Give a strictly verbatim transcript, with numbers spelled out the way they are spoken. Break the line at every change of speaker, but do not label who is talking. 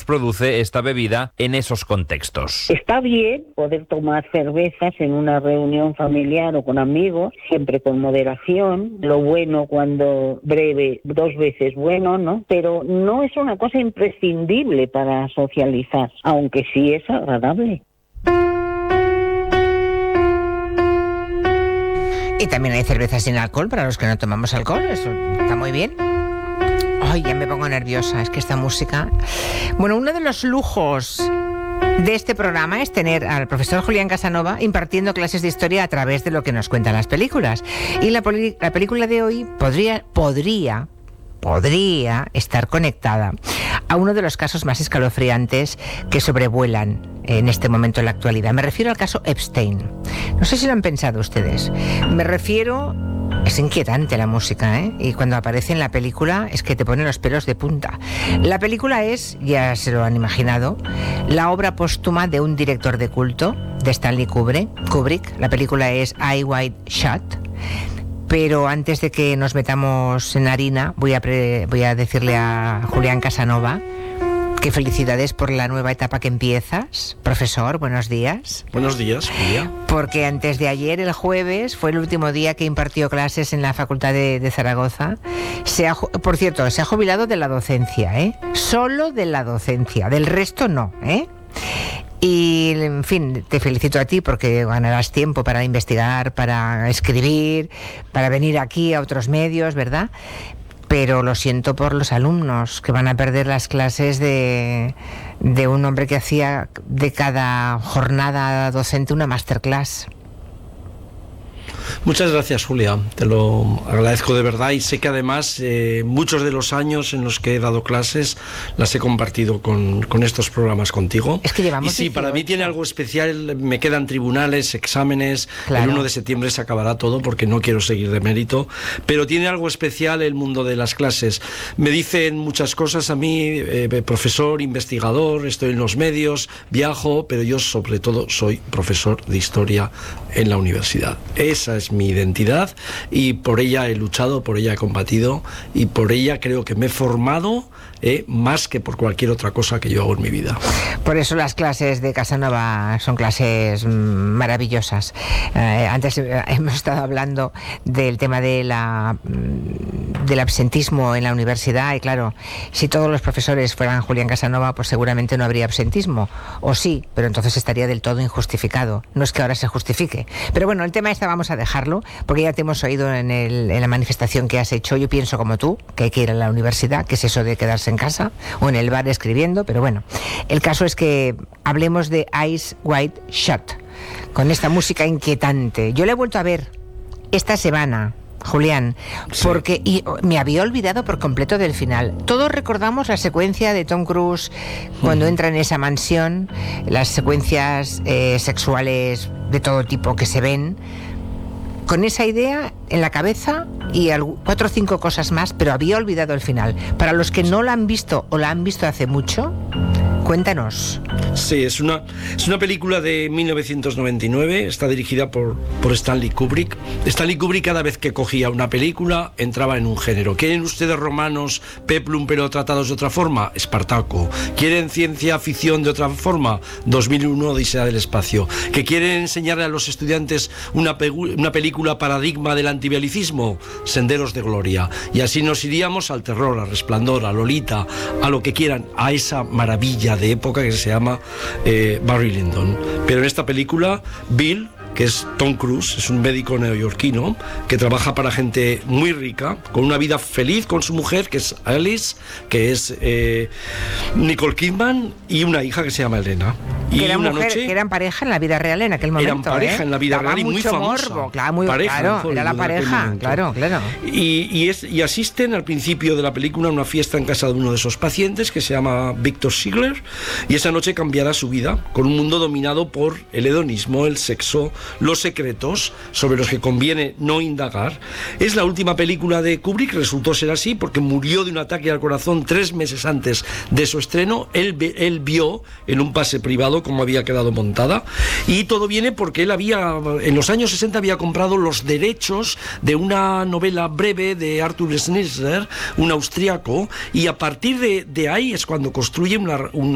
produce esta bebida en esos contextos.
Está bien poder tomar cervezas en una reunión familiar o con amigos, siempre con moderación. Lo bueno cuando breve, dos veces bueno, ¿no? Pero no es una cosa imprescindible para socializar, aunque sí es agradable.
Y también hay cervezas sin alcohol para los que no tomamos alcohol, eso está muy bien. Ay, ya me pongo nerviosa, es que esta música... Bueno, uno de los lujos de este programa es tener al profesor Julián Casanova impartiendo clases de historia a través de lo que nos cuentan las películas. Y la, poli- la película de hoy podría, podría, podría estar conectada a uno de los casos más escalofriantes que sobrevuelan en este momento en la actualidad. Me refiero al caso Epstein. No sé si lo han pensado ustedes. Me refiero... Es inquietante la música, ¿eh? Y cuando aparece en la película es que te pone los pelos de punta. La película es, ya se lo han imaginado, la obra póstuma de un director de culto, de Stanley Kubrick. La película es Eyes Wide Shut. Pero antes de que nos metamos en harina, voy a, pre- voy a decirle a Julián Casanova que felicidades por la nueva etapa que empiezas. Profesor, buenos días.
Buenos días, Julia.
Porque antes de ayer, el jueves, fue el último día que impartió clases en la Facultad de, de Zaragoza. Se ha, por cierto, se ha jubilado de la docencia, ¿eh? Solo de la docencia, del resto no, ¿eh? Y, en fin, te felicito a ti porque ganarás tiempo para investigar, para escribir, para venir aquí a otros medios, ¿verdad? Pero lo siento por los alumnos que van a perder las clases de, de un hombre que hacía de cada jornada docente una masterclass.
Muchas gracias, Julia, te lo agradezco de verdad y sé que además eh, muchos de los años en los que he dado clases las he compartido con, con estos programas contigo.
Es que llevamos
y sí,
dieciocho.
Para mí tiene algo especial, me quedan tribunales, exámenes,
claro.
El uno de septiembre se acabará todo porque no quiero seguir de mérito, pero tiene algo especial el mundo de las clases. Me dicen muchas cosas a mí, eh, profesor, investigador, estoy en los medios, viajo, pero yo sobre todo soy profesor de historia en la universidad. Esa es mi identidad y por ella he luchado, por ella he combatido y por ella creo que me he formado eh, más que por cualquier otra cosa que yo hago en mi vida.
Por eso las clases de Casanova son clases maravillosas. Eh, antes eh, hemos estado hablando del tema de la, del absentismo en la universidad y claro, si todos los profesores fueran Julián Casanova, pues seguramente no habría absentismo. O sí, pero entonces estaría del todo injustificado. No es que ahora se justifique. Pero bueno, el tema este vamos a dejarlo, porque ya te hemos oído en, el, en la manifestación que has hecho. Yo pienso como tú, que hay que ir a la universidad, que es eso de quedarse en casa o en el bar escribiendo, pero bueno, el caso es que hablemos de Eyes Wide Shut, con esta música inquietante. Yo la he vuelto a ver esta semana, Julián, porque y me había olvidado por completo del final. Todos recordamos la secuencia de Tom Cruise cuando entra en esa mansión, las secuencias eh, sexuales de todo tipo que se ven, con esa idea en la cabeza y cuatro o cinco cosas más, pero había olvidado el final. Para los que no la han visto o la han visto hace mucho, cuéntanos.
Sí, es una, es una película de mil novecientos noventa y nueve, está dirigida por, por Stanley Kubrick. Stanley Kubrick cada vez que cogía una película entraba en un género. ¿Quieren ustedes romanos, peplum pero tratados de otra forma? Espartaco. ¿Quieren ciencia ficción de otra forma? dos mil uno, Odisea del espacio. ¿Que quieren enseñarle a los estudiantes una, pegu- una película paradigma del antibialicismo? Senderos de gloria. Y así nos iríamos al terror, al Resplandor, a Lolita, a lo que quieran, a esa maravilla de época que se llama eh, Barry Lyndon. Pero en esta película, Bill, que es Tom Cruise, es un médico neoyorquino que trabaja para gente muy rica, con una vida feliz con su mujer, que es Alice, que es eh, Nicole Kidman, y una hija que se llama Elena. Y
que, era
una
mujer,
noche,
que eran pareja en la vida real en aquel momento.
Eran pareja
¿eh?
en la vida
Daba
real y muy
mucho
famosa.
Morbo, claro, muy,
pareja
claro, era la pareja, claro, claro.
Y, y, es, y asisten al principio de la película a una fiesta en casa de uno de esos pacientes que se llama Victor Ziegler, y esa noche cambiará su vida con un mundo dominado por el hedonismo, el sexo, los secretos sobre los que conviene no indagar. Es la última película de Kubrick, resultó ser así porque murió de un ataque al corazón tres meses antes de su estreno. Él, él vio en un pase privado cómo había quedado montada, y todo viene porque él había, en los años sesenta había comprado los derechos de una novela breve de Arthur Schnitzler, un austriaco, y a partir de, de ahí es cuando construye una, una